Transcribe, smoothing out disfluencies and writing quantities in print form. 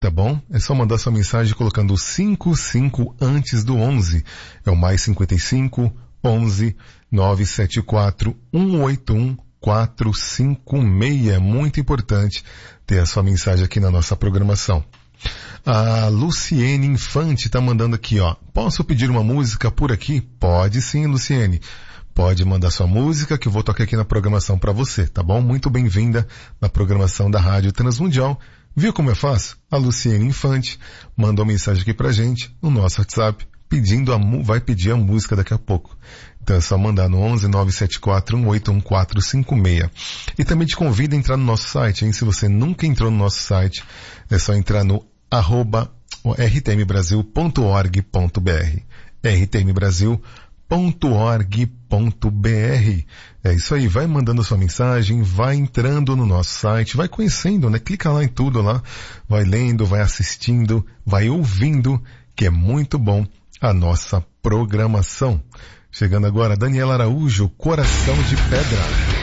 Tá bom? É só mandar sua mensagem colocando 55 antes do 11. É o mais 55 11 974 181 456. É muito importante ter a sua mensagem aqui na nossa programação. A Luciene Infante tá mandando aqui, ó. Posso pedir uma música por aqui? Pode sim, Luciene. Pode mandar sua música que eu vou tocar aqui na programação para você, tá bom? Muito bem-vinda na programação da Rádio Transmundial. Viu como é fácil? A Luciene Infante mandou uma mensagem aqui pra gente no nosso WhatsApp, vai pedir a música daqui a pouco. Então é só mandar no 11 974 181 456. E também te convido a entrar no nosso site, hein? Se você nunca entrou no nosso site, é só entrar no @rtmbrasil.org.br. rtmbrasil.org.br. É isso aí, vai mandando sua mensagem, vai entrando no nosso site, vai conhecendo, né? Clica lá em tudo lá, vai lendo, vai assistindo, vai ouvindo, que é muito bom a nossa programação. Chegando agora, Daniela Araújo, Coração de Pedra.